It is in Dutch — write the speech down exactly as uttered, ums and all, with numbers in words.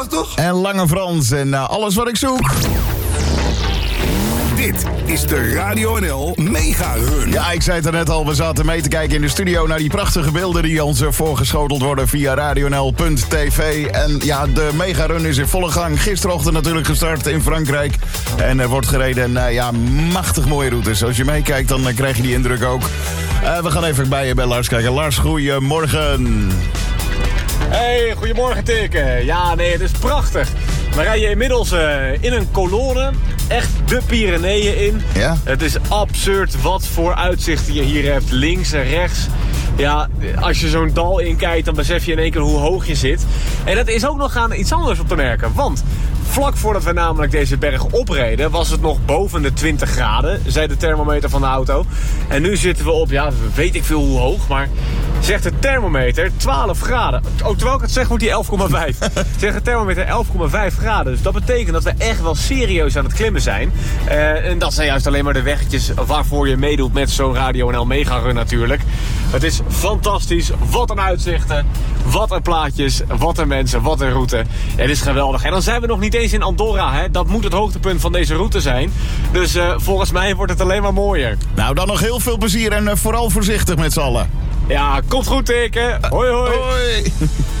Toch? En Lange Frans en uh, alles wat ik zoek. Dit is de Radio N L Mega Run. Ja, ik zei het er net al, we zaten mee te kijken in de studio naar die prachtige beelden die ons voorgeschoteld worden via radionl punt t v. En ja, de Mega Run is in volle gang. Gisterochtend natuurlijk gestart in Frankrijk. En er wordt gereden en uh, ja, machtig mooie routes. Als je meekijkt, dan uh, krijg je die indruk ook. Uh, we gaan even bij je bij Lars kijken. Lars, goeiemorgen. Hey, goedemorgen Teke. Ja, nee, het is prachtig. We rijden inmiddels uh, in een kolonne, echt de Pyreneeën in. Ja? Het is absurd wat voor uitzichten je hier hebt, links en rechts. Ja, als je zo'n dal inkijkt, dan besef je in één keer hoe hoog je zit. En dat is ook nog aan iets anders op te merken, want vlak voordat we namelijk deze berg opreden, was het nog boven de twintig graden, zei de thermometer van de auto. En nu zitten we op, ja, weet ik veel hoe hoog, maar zegt de thermometer twaalf graden. Oh, terwijl ik het zeg, moet die elf komma vijf. Zegt de thermometer elf komma vijf graden. Dus dat betekent dat we echt wel serieus aan het klimmen zijn. Uh, en dat zijn juist alleen maar de weggetjes waarvoor je meedoet met zo'n Radio N L Mega Run natuurlijk. Het is fantastisch. Wat een uitzichten. Wat een plaatjes. Wat een mensen. Wat een route. Het is geweldig. En dan zijn we nog niet eens in Andorra. Hè? Dat moet het hoogtepunt van deze route zijn. Dus uh, volgens mij wordt het alleen maar mooier. Nou, dan nog heel veel plezier en uh, vooral voorzichtig met z'n allen. Ja, komt goed, Teken. Hoi, hoi. Hoi.